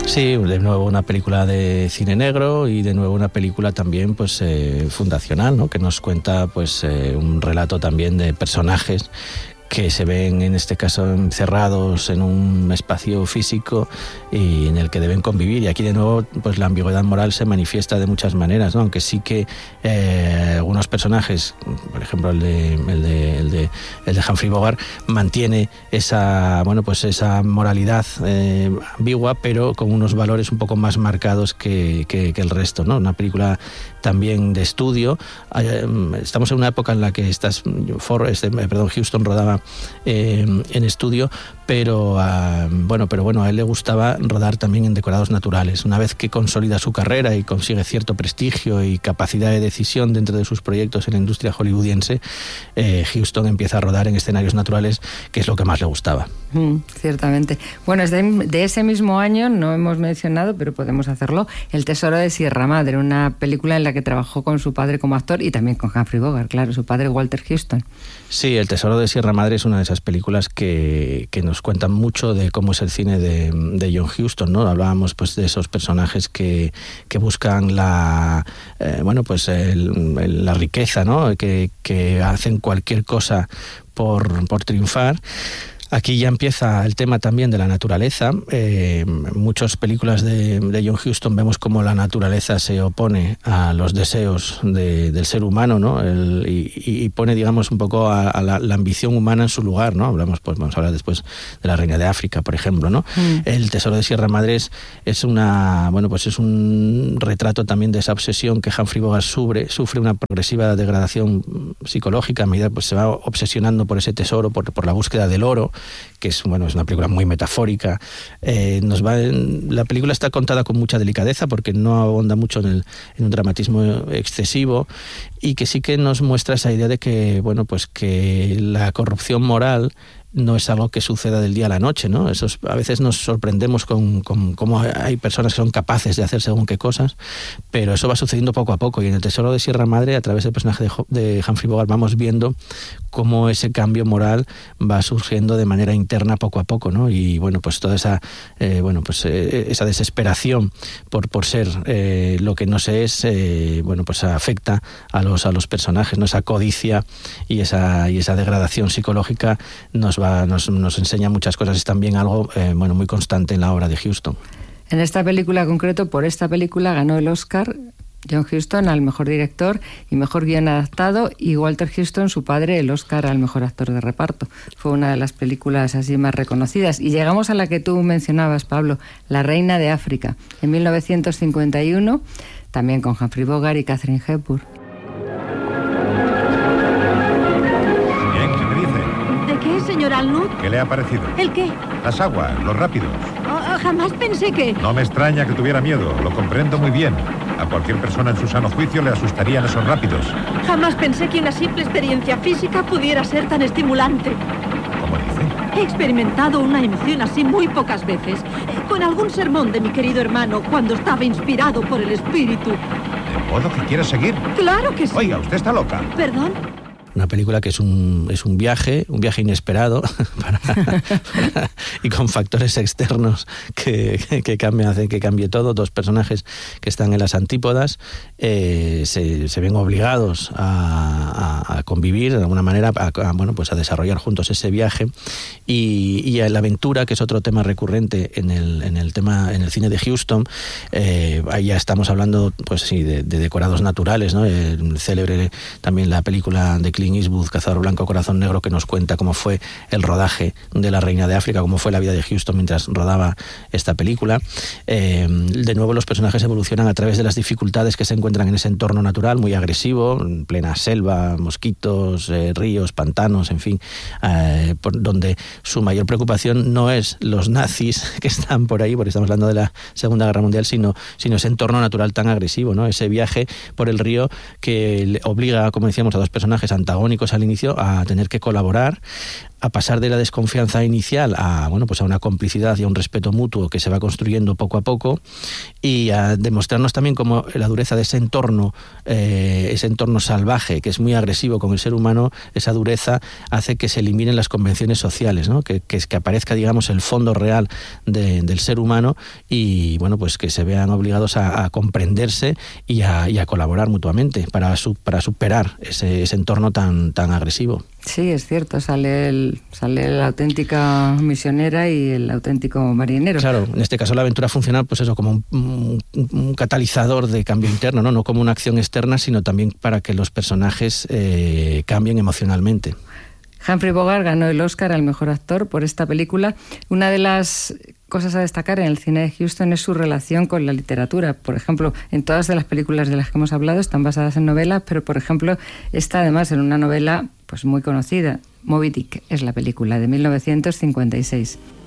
Sí, de nuevo una película de cine negro y de nuevo una película también pues fundacional, ¿no? Que nos cuenta pues un relato también de personajes que se ven en este caso encerrados en un espacio físico y en el que deben convivir. Y aquí de nuevo pues la ambigüedad moral se manifiesta de muchas maneras, ¿no? Aunque sí que algunos personajes, por ejemplo el de Humphrey Bogart, mantiene esa esa moralidad ambigua, pero con unos valores un poco más marcados que el resto, ¿no? Una película también de estudio. Estamos en una época en la que Huston rodaba en estudio, pero a él le gustaba rodar también en decorados naturales. Una vez que consolida su carrera y consigue cierto prestigio y capacidad de decisión dentro de sus proyectos en la industria hollywoodiense, Huston empieza a rodar en escenarios naturales, que es lo que más le gustaba. Ciertamente. Bueno, es de ese mismo año, no hemos mencionado, pero podemos hacerlo, El Tesoro de Sierra Madre, una película en la que trabajó con su padre como actor y también con Humphrey Bogart, claro, su padre Walter Huston. Sí, El Tesoro de Sierra Madre es una de esas películas que nos cuentan mucho de cómo es el cine de John Huston, ¿no? Hablábamos pues de esos personajes que buscan la riqueza, ¿no? Que hacen cualquier cosa por triunfar. Aquí ya empieza el tema también de la naturaleza. Muchas películas de John Huston vemos cómo la naturaleza se opone a los deseos del ser humano, ¿no? Y pone, digamos, un poco a la ambición humana en su lugar, ¿no? Vamos a hablar después de La Reina de África, por ejemplo, ¿no? El Tesoro de Sierra Madre es un retrato también de esa obsesión que Humphrey Bogart sufre una progresiva degradación psicológica a medida pues se va obsesionando por ese tesoro, por la búsqueda del oro, que es una película muy metafórica. La película está contada con mucha delicadeza porque no abonda mucho en un dramatismo excesivo, y que sí que nos muestra esa idea de que que la corrupción moral no es algo que suceda del día a la noche, ¿no? A veces nos sorprendemos con cómo hay personas que son capaces de hacer según qué cosas, pero eso va sucediendo poco a poco, y en El Tesoro de Sierra Madre, a través del personaje de Humphrey Bogart, vamos viendo cómo ese cambio moral va surgiendo de manera interna poco a poco, ¿no? Y toda esa esa desesperación por ser lo que no se es, afecta a los personajes, ¿no? Esa codicia y esa degradación psicológica nos enseña muchas cosas. Es también algo muy constante en la obra de Huston. En esta película en concreto, por esta película ganó el Oscar John Huston al mejor director y mejor guion adaptado, y Walter Huston, su padre, el Oscar al mejor actor de reparto. Fue una de las películas así más reconocidas. Y llegamos a la que tú mencionabas, Pablo, La Reina de África, en 1951, también con Humphrey Bogart y Katharine Hepburn. Señor Arnold. ¿Qué le ha parecido? ¿El qué? Las aguas, los rápidos. Jamás pensé que... No me extraña que tuviera miedo, lo comprendo muy bien. A cualquier persona en su sano juicio le asustarían esos rápidos. Jamás pensé que una simple experiencia física pudiera ser tan estimulante. ¿Cómo dice? He experimentado una emoción así muy pocas veces, con algún sermón de mi querido hermano cuando estaba inspirado por el espíritu. ¿De modo que quiere seguir? ¡Claro que sí! Oiga, usted está loca. ¿Perdón? Una película que es un viaje inesperado y con factores externos que hacen que cambie todo. Dos personajes que están en las antípodas se ven obligados a convivir de alguna manera, a desarrollar juntos ese viaje, y la aventura, que es otro tema recurrente en el cine de Huston. Ahí ya estamos hablando de decorados naturales, ¿no? Célebre también la película de Clint Eastwood, Cazador Blanco, Corazón Negro, que nos cuenta cómo fue el rodaje de La Reina de África, cómo fue la vida de Huston mientras rodaba esta película. De nuevo los personajes evolucionan a través de las dificultades que se encuentran en ese entorno natural muy agresivo, en plena selva, mosquitos, ríos, pantanos, en fin, donde su mayor preocupación no es los nazis que están por ahí, porque estamos hablando de la Segunda Guerra Mundial, sino ese entorno natural tan agresivo, ¿no? Ese viaje por el río que obliga, como decíamos, a dos personajes antagónicos antagónicos al inicio, a tener que colaborar, a pasar de la desconfianza inicial a, bueno, pues a una complicidad y a un respeto mutuo que se va construyendo poco a poco, y a demostrarnos también cómo la dureza de ese entorno salvaje, que es muy agresivo con el ser humano, esa dureza hace que se eliminen las convenciones sociales, ¿no? que aparezca, digamos, el fondo real del ser humano, y bueno, pues que se vean obligados a comprenderse y a colaborar mutuamente para superar ese entorno tan agresivo. Sí, es cierto, sale la auténtica misionera y el auténtico marinero. Claro, en este caso la aventura funciona pues eso, como un catalizador de cambio interno, no como una acción externa, sino también para que los personajes cambien emocionalmente. Humphrey Bogart ganó el Oscar al mejor actor por esta película. Una de las cosas a destacar en el cine de Huston es su relación con la literatura. Por ejemplo, en todas de las películas de las que hemos hablado están basadas en novelas, pero por ejemplo, esta además en una novela pues muy conocida. Moby Dick es la película de 1956.